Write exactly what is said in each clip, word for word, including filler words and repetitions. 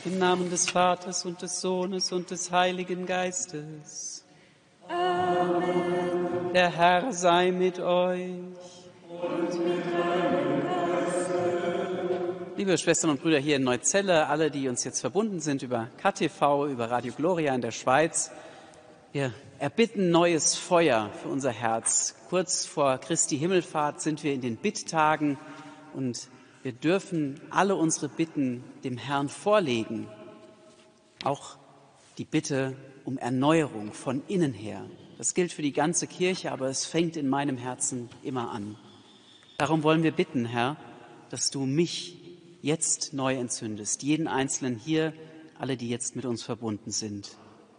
Im Namen des Vaters und des Sohnes und des Heiligen Geistes. Amen. Der Herr sei mit euch. Und mit deinem Geiste. Liebe Schwestern und Brüder hier in Neuzelle, alle, die uns jetzt verbunden sind über K T V, über Radio Gloria in der Schweiz, wir erbitten neues Feuer für unser Herz. Kurz vor Christi Himmelfahrt sind wir in den Bitttagen und wir dürfen alle unsere Bitten dem Herrn vorlegen. Auch die Bitte um Erneuerung von innen her. Das gilt für die ganze Kirche, aber es fängt in meinem Herzen immer an. Darum wollen wir bitten, Herr, dass du mich jetzt neu entzündest, jeden Einzelnen hier, alle, die jetzt mit uns verbunden sind.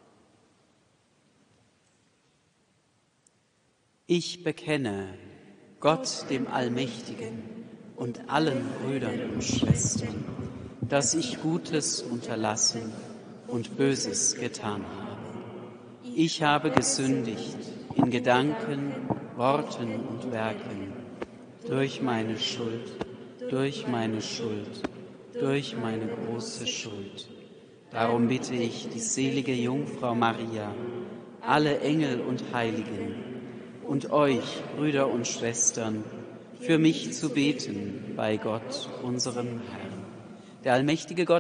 Ich bekenne Gott, dem Allmächtigen, und allen Brüdern und Schwestern, dass ich Gutes unterlassen und Böses getan habe. Ich habe gesündigt in Gedanken, Worten und Werken, durch meine Schuld, durch meine Schuld, durch meine große Schuld. Darum bitte ich die selige Jungfrau Maria, alle Engel und Heiligen und euch, Brüder und Schwestern, für mich zu beten bei Gott, unserem Herrn. Der allmächtige Gott